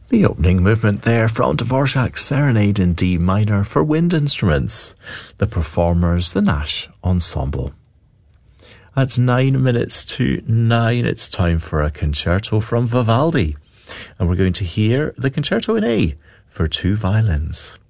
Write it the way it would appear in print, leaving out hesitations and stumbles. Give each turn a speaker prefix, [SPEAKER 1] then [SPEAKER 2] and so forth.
[SPEAKER 1] The opening movement there from Dvorak's Serenade in D minor for wind instruments. The performers, the Nash Ensemble. At 9 minutes to 9, it's time for a concerto from Vivaldi. And we're going to hear the Concerto in A for 2 violins.